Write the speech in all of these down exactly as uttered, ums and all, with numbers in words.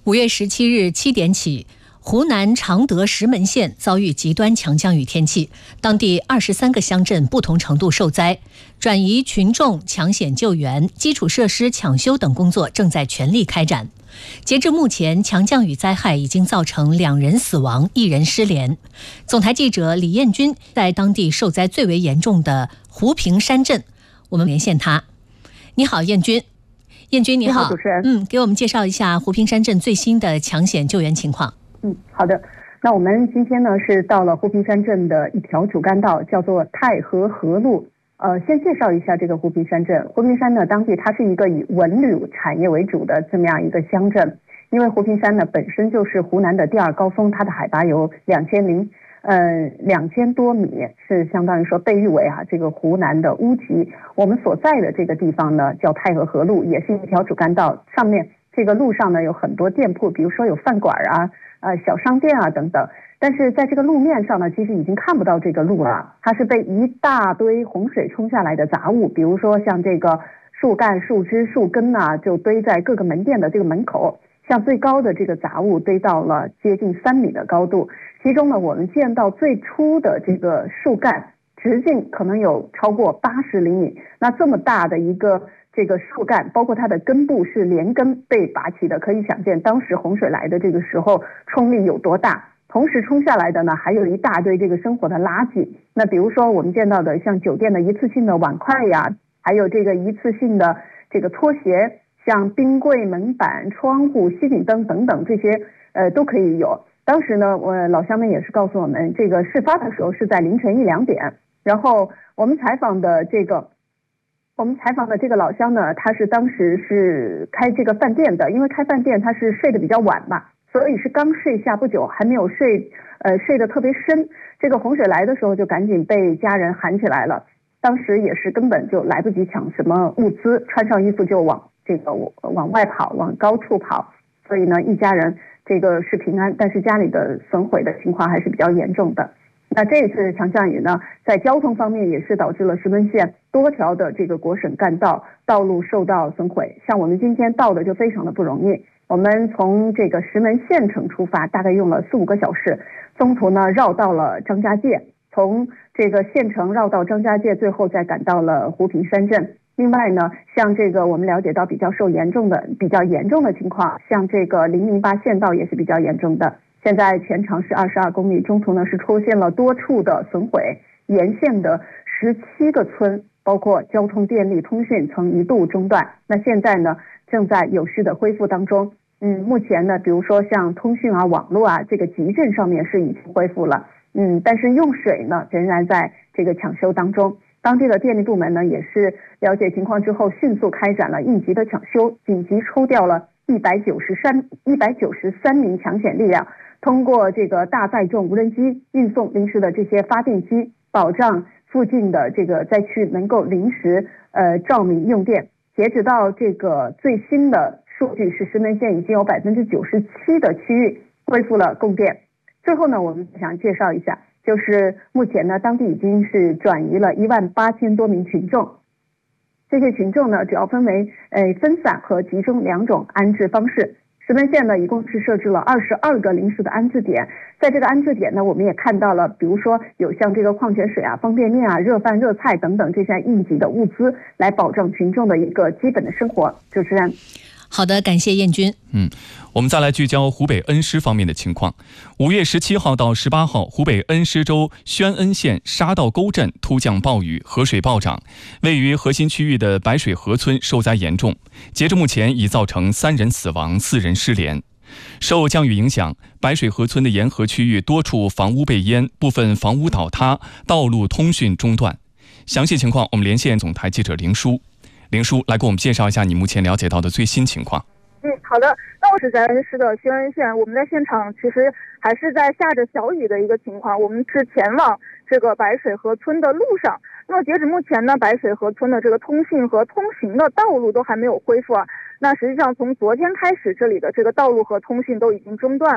五月十七日七点起，湖南常德石门县遭遇极端强降雨天气，当地二十三个乡镇不同程度受灾，转移群众、抢险救援、基础设施抢修等工作正在全力开展。截至目前，强降雨灾害已经造成两人死亡、一人失联。总台记者李彦军在当地受灾最为严重的湖平山镇，我们连线他。你好，彦军。彦军你好， 你好，主持人。 嗯，给我们介绍一下湖平山镇最新的抢险救援情况。 嗯，好的。那我们今天呢是到了湖平山镇的一条主干道，叫做太和河路。呃，先介绍一下这个湖平山镇。湖平山呢，当地它是一个以文旅产业为主的这么样一个乡镇。因为湖平山呢本身就是湖南的第二高峰，它的海拔有两千零呃两千多米，是相当于说被誉为啊这个湖南的乌级。我们所在的这个地方呢叫太和河路，也是一条主干道，上面这个路上呢有很多店铺，比如说有饭馆啊、呃小商店啊等等。但是在这个路面上呢，其实已经看不到这个路了，它是被一大堆洪水冲下来的杂物，比如说像这个树干、树枝、树根啊，就堆在各个门店的这个门口。像最高的这个杂物堆到了接近三米的高度，其中呢，我们见到最初的这个树干直径可能有超过八十厘米。那这么大的一个这个树干，包括它的根部是连根被拔起的，可以想见当时洪水来的这个时候冲力有多大。同时冲下来的呢，还有一大堆这个生活的垃圾。那比如说我们见到的像酒店的一次性的碗筷呀，还有这个一次性的这个拖鞋。像冰柜、门板、窗户、吸顶灯等等，这些呃都可以有。当时呢，我老乡们也是告诉我们，这个事发的时候是在凌晨一两点。然后我们采访的这个，我们采访的这个老乡呢，他是当时是开这个饭店的，因为开饭店他是睡得比较晚嘛，所以是刚睡下不久，还没有睡，呃睡得特别深。这个洪水来的时候，就赶紧被家人喊起来了。当时也是根本就来不及抢什么物资，穿上衣服就往。这个往外跑，往高处跑，所以呢，一家人这个是平安，但是家里的损毁的情况还是比较严重的。那这一次强降雨呢，在交通方面也是导致了石门县多条的这个国省干道道路受到损毁。像我们今天到的就非常的不容易，我们从这个石门县城出发，大概用了四五个小时，中途呢绕到了张家界，从这个县城绕到张家界，最后再赶到了湖平山镇。另外呢，像这个我们了解到比较受严重的、比较严重的情况，像这个零零八县道也是比较严重的。现在全长是二十二公里，中途呢是出现了多处的损毁，沿线的十七个村，包括交通、电力、通讯曾一度中断。那现在呢，正在有序的恢复当中。嗯，目前呢，比如说像通讯啊、网络啊，这个集镇上面是已经恢复了。嗯，但是用水呢，仍然在这个抢修当中。当地的电力部门呢，也是了解情况之后，迅速开展了应急的抢修，紧急抽调了一百九十三一百九十三名抢险力量，通过这个大载重无人机运送临时的这些发电机，保障附近的这个灾区能够临时呃照明用电。截止到这个最新的数据是，石门县已经有百分之九十七的区域恢复了供电。最后呢，我们想介绍一下。就是目前呢，当地已经是转移了一万八千多名群众。这些群众呢，主要分为呃分散和集中两种安置方式。石门县呢，一共是设置了二十二个临时的安置点。在这个安置点呢，我们也看到了，比如说有像这个矿泉水啊、方便面啊、热饭、热菜等等这些应急的物资，来保证群众的一个基本的生活。主持人。 好的，感谢彦军。 嗯，我们再来聚焦湖北恩施方面的情况。五月十七号到十八号，湖北恩施州宣恩县沙道沟镇突降暴雨，河水暴涨，位于核心区域的白水河村受灾严重。截至目前，已造成三人死亡，四人失联。受降雨影响，白水河村的沿河区域多处房屋被淹，部分房屋倒塌，道路通讯中断。详细情况，我们连线总台记者林叔。林叔来给我们介绍一下你目前了解到的最新情况。 嗯，好的。那我是在恩施的宣恩县，我们在现场其实还是在下着小雨的一个情况，我们是前往这个白水河村的路上。那么截止目前呢，白水河村的这个通信和通行的道路都还没有恢复啊。那实际上从昨天开始，这里的这个道路和通讯都已经中断了。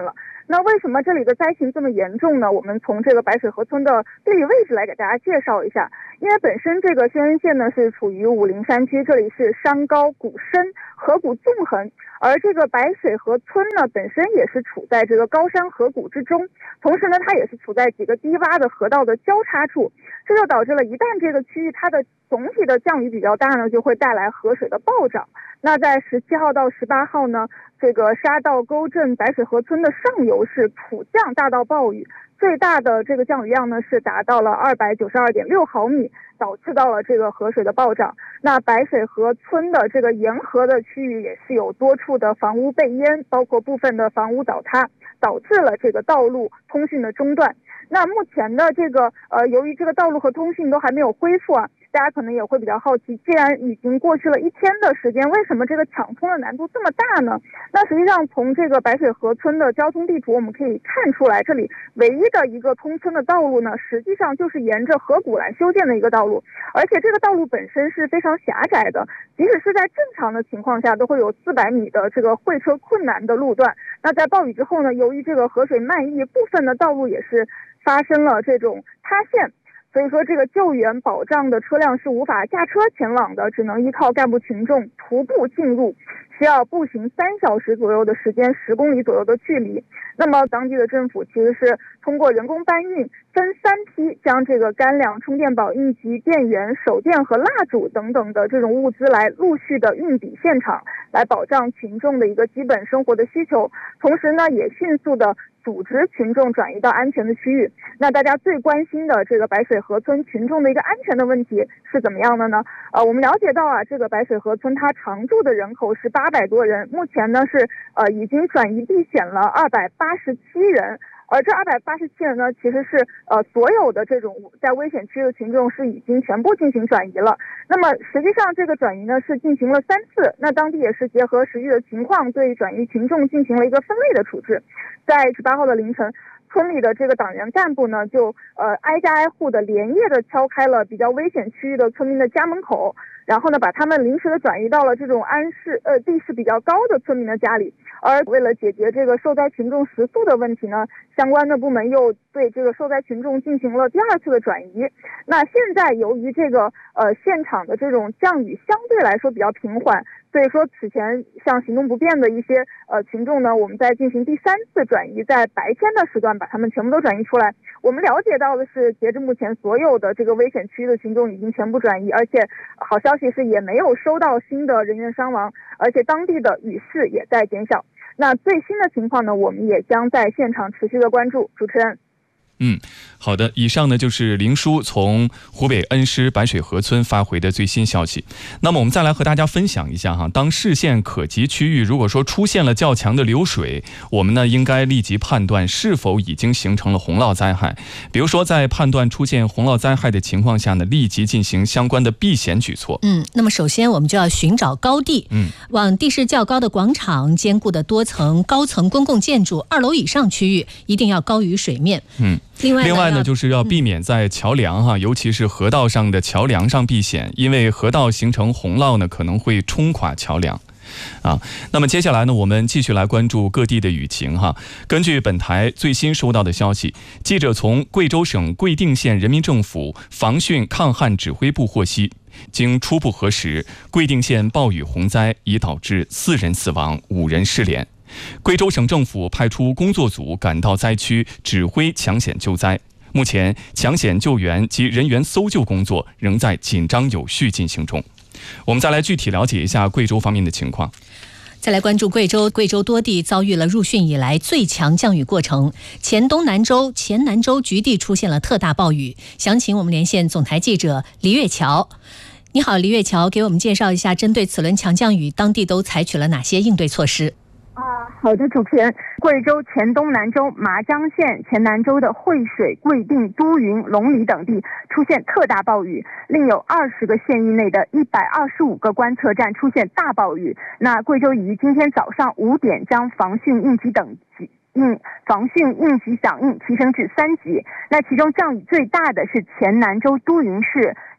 那为什么这里的灾情这么严重呢？我们从这个白水河村的地理位置来给大家介绍一下。因为本身这个宣恩县呢是处于武陵山区，这里是山高谷深，河谷纵横，而这个白水河村呢本身也是处在这个高山河谷之中，同时呢它也是处在几个低洼的河道的交叉处，这就导致了一旦这个区域它的总体的降雨比较大呢，就会带来河水的暴涨。那在十七号到十八号呢，这个沙道沟镇白水河村的上游是普降大到暴雨，最大的这个降雨量呢是达到了二百九十二点六毫米，导致到了这个河水的暴涨。那白水河村的这个沿河的区域也是有多处的房屋被淹，包括部分的房屋倒塌，导致了这个道路通讯的中断。那目前的这个呃，由于这个道路和通讯都还没有恢复啊，大家可能也会比较好奇，既然已经过去了一天的时间，为什么这个抢通的难度这么大呢？那实际上从这个白水河村的交通地图我们可以看出来，这里唯一的一个通村的道路呢，实际上就是沿着河谷来修建的一个道路，而且这个道路本身是非常狭窄的，即使是在正常的情况下都会有四百米的这个会车困难的路段。那在暴雨之后呢，由于这个河水漫溢，部分的道路也是发生了这种塌陷，所以说这个救援保障的车辆是无法驾车前往的，只能依靠干部群众徒步进入，需要步行三小时左右的时间，十公里左右的距离。那么当地的政府其实是通过人工搬运，分三批将这个干粮、充电宝、应急电源、手电和蜡烛等等的这种物资来陆续的运抵现场，来保障群众的一个基本生活的需求，同时呢也迅速的组织群众转移到安全的区域。那大家最关心的这个白水河村群众的一个安全的问题是怎么样的呢？呃，我们了解到啊，这个白水河村它常住的人口是八百多人，目前呢是呃已经转移避险了二百八十七人。而这二百八十七人呢，其实是呃所有的这种在危险区的群众是已经全部进行转移了。那么实际上这个转移呢是进行了三次，那当地也是结合实际的情况，对转移群众进行了一个分类的处置。在十八号的凌晨，村里的这个党员干部呢，就呃挨家挨户的连夜的敲开了比较危险区域的村民的家门口，然后呢把他们临时的转移到了这种安势呃地势比较高的村民的家里。而为了解决这个受灾群众食宿的问题呢，相关的部门又对这个受灾群众进行了第二次的转移。那现在由于这个呃现场的这种降雨相对来说比较平缓，所以说此前像行动不便的一些呃群众呢，我们在进行第三次转移，在白天的时段把他们全部都转移出来。我们了解到的是，截至目前所有的这个危险区的群众已经全部转移，而且好消息是也没有收到新的人员伤亡，而且当地的雨势也在减小。那最新的情况呢，我们也将在现场持续的关注。主持人。 嗯，好的，以上呢就是林叔从湖北恩施白水河村发回的最新消息。那么我们再来和大家分享一下哈，当视线可及区域如果说出现了较强的流水，我们呢应该立即判断是否已经形成了洪涝灾害。比如说在判断出现洪涝灾害的情况下呢，立即进行相关的避险举措。 嗯，那么首先我们就要寻找高地，嗯，往地势较高的广场、坚固的多层、高层公共建筑二楼以上区域一定要高于水面。 嗯。另外 呢, 另外呢就是要避免在桥梁哈、嗯，尤其是河道上的桥梁上避险，因为河道形成洪涝呢，可能会冲垮桥梁。啊，那么接下来呢，我们继续来关注各地的雨情哈。根据本台最新收到的消息，记者从贵州省贵定县人民政府防汛抗旱指挥部获悉，经初步核实，贵定县暴雨洪灾已导致四人死亡、五人失联。贵州省政府派出工作组赶到灾区指挥抢险救灾，目前抢险救援及人员搜救工作仍在紧张有序进行中。我们再来具体了解一下贵州方面的情况。 再来关注贵州，贵州多地遭遇了入汛以来最强降雨过程，黔东南州、黔南州局地出现了特大暴雨。详情我们连线总台记者黎月桥。你好，黎月桥，给我们介绍一下针对此轮强降雨，当地都采取了哪些应对措施？ 啊，好的，主持人，贵州黔东南州、麻江县、黔南州的惠水、贵定、都匀、龙里等地出现特大暴雨，另有二十个县域内的一百二十五个观测站出现大暴雨。那贵州已于今天早上五点将防汛应急等级应防汛应急响应提升至三级。那其中降雨最大的是黔南州都匀市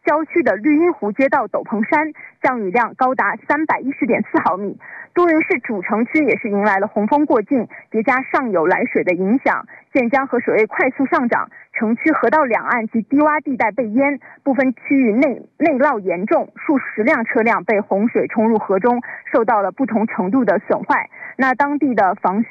郊区的绿荫湖街道斗篷山降雨量高达三百一十点四毫米。都匀市主城区也是迎来了洪峰过境，叠加上游来水的影响，建江河水位快速上涨，城区河道两岸及低洼地带被淹，部分区域内内涝严重，数十辆车辆被洪水冲入河中，受到了不同程度的损坏。那当地的防汛